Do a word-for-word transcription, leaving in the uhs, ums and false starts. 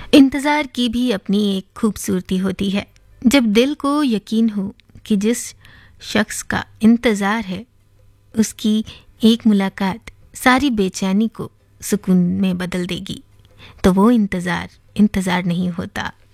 इंतज़ार की भी अपनी एक खूबसूरती होती है। जब दिल को यकीन हो कि जिस शख्स का इंतज़ार है उसकी एक मुलाकात सारी बेचैनी को सुकून में बदल देगी, तो वो इंतज़ार इंतज़ार नहीं होता।